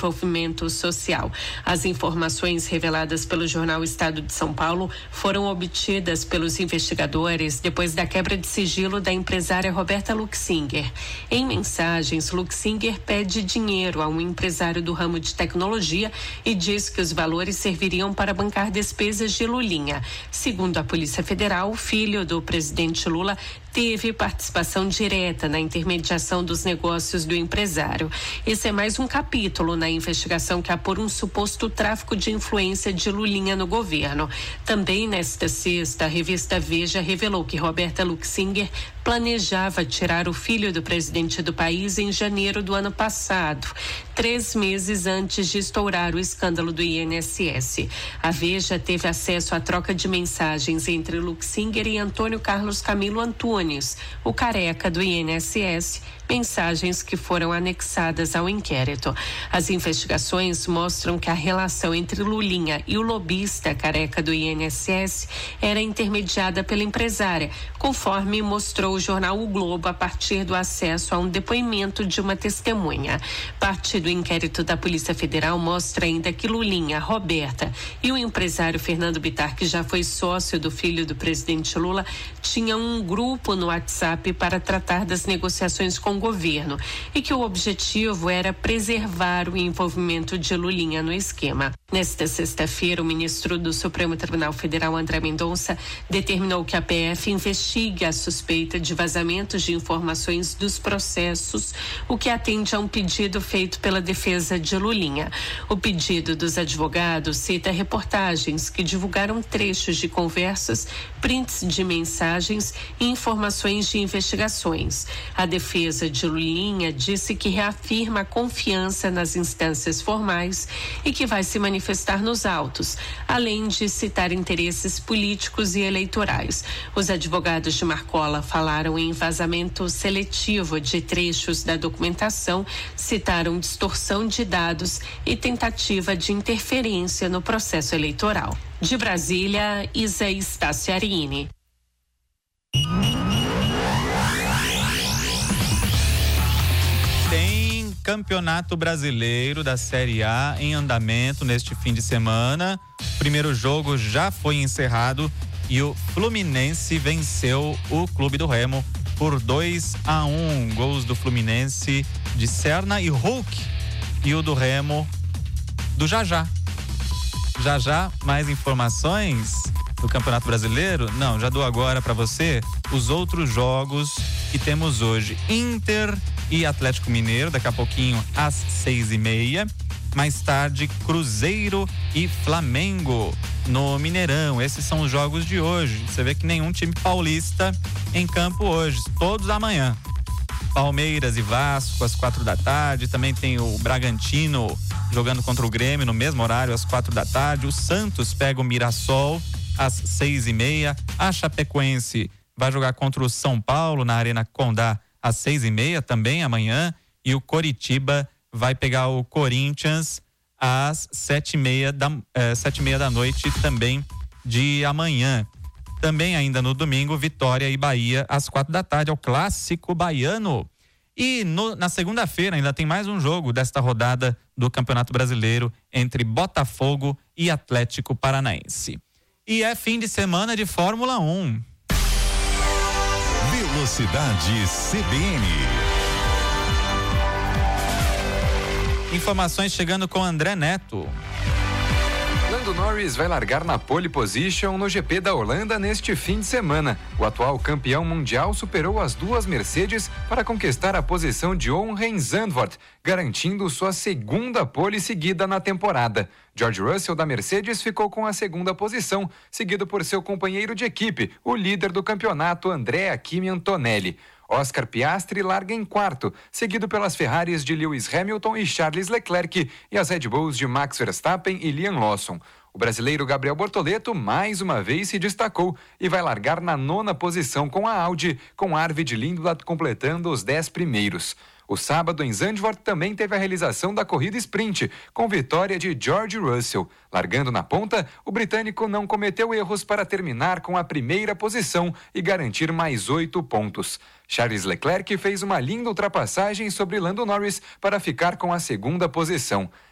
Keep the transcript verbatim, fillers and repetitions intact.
Desenvolvimento Social. As informações reveladas pelo jornal Estado de São Paulo foram obtidas pelos investigadores depois da quebra de sigilo da empresária Roberta Luxinger. Em mensagens, Luxinger pede dinheiro a um empresário do ramo de tecnologia e diz que os valores serviriam para bancar despesas de Lulinha. Segundo a Polícia Federal, o filho do presidente Lula teve participação direta na intermediação dos negócios do empresário. Esse é mais um capítulo na investigação que apura um suposto tráfico de influência de Lulinha no governo. Também nesta sexta, a revista Veja revelou que Roberta Luxinger planejava tirar o filho do presidente do país em janeiro do ano passado, três meses antes de estourar o escândalo do I N S S. A Veja teve acesso à troca de mensagens entre Luxinger e Antônio Carlos Camilo Antunes, o careca do I N S S, mensagens que foram anexadas ao inquérito. As investigações mostram que a relação entre Lulinha e o lobista careca do I N S S era intermediada pela empresária, conforme mostrou o jornal O Globo a partir do acesso a um depoimento de uma testemunha. Parte do inquérito da Polícia Federal mostra ainda que Lulinha, Roberta e o empresário Fernando Bittar, que já foi sócio do filho do presidente Lula, tinham um grupo no WhatsApp para tratar das negociações com o governo e que o objetivo era preservar o envolvimento de Lulinha no esquema. Nesta sexta-feira, o ministro do Supremo Tribunal Federal, André Mendonça, determinou que a P F investigue a suspeita de vazamentos de informações dos processos, o que atende a um pedido feito pela defesa de Lulinha. O pedido dos advogados cita reportagens que divulgaram trechos de conversas, prints de mensagens e informações de investigações. A defesa de Lulinha disse que reafirma a confiança nas instâncias formais e que vai se manifestar nos autos, além de citar interesses políticos e eleitorais. Os advogados de Marcola falaram em vazamento seletivo de trechos da documentação, citaram distorção de dados e tentativa de interferência no processo eleitoral. De Brasília, Isa Staciarini. Tem Campeonato Brasileiro da Série A em andamento neste fim de semana. O primeiro jogo já foi encerrado e o Fluminense venceu o Clube do Remo por dois a um. Gols do Fluminense de Serna e Hulk e o do Remo do Jajá. Jajá, mais informações do Campeonato Brasileiro? Não, já dou agora para você os outros jogos que temos hoje. Inter e Atlético Mineiro, daqui a pouquinho às seis e meia. Mais tarde, Cruzeiro e Flamengo no Mineirão. Esses são os jogos de hoje. Você vê que nenhum time paulista em campo hoje, todos amanhã. Palmeiras e Vasco às quatro da tarde. Também tem o Bragantino jogando contra o Grêmio no mesmo horário às quatro da tarde. O Santos pega o Mirassol às seis e meia. A Chapecoense vai jogar contra o São Paulo na Arena Condá às seis e meia também amanhã. E o Coritiba vai pegar o Corinthians às sete e meia da, eh, sete e meia da noite também de amanhã. Também ainda no domingo, Vitória e Bahia às quatro da tarde, é o clássico baiano. E no, na segunda-feira ainda tem mais um jogo desta rodada do Campeonato Brasileiro entre Botafogo e Atlético Paranaense. E é fim de semana de Fórmula um. Velocidade C B N. Informações chegando com André Neto. Lando Norris vai largar na pole position no G P da Holanda neste fim de semana. O atual campeão mundial superou as duas Mercedes para conquistar a posição de honra em Zandvoort, garantindo sua segunda pole seguida na temporada. George Russell da Mercedes ficou com a segunda posição, seguido por seu companheiro de equipe, o líder do campeonato, Andrea Kimi Antonelli. Oscar Piastri larga em quarto, seguido pelas Ferraris de Lewis Hamilton e Charles Leclerc e as Red Bulls de Max Verstappen e Liam Lawson. O brasileiro Gabriel Bortoleto mais uma vez se destacou e vai largar na nona posição com a Audi, com Arvid Lindblad completando os dez primeiros. O sábado em Zandvoort também teve a realização da corrida sprint, com vitória de George Russell. Largando na ponta, o britânico não cometeu erros para terminar com a primeira posição e garantir mais oito pontos. Charles Leclerc fez uma linda ultrapassagem sobre Lando Norris para ficar com a segunda posição.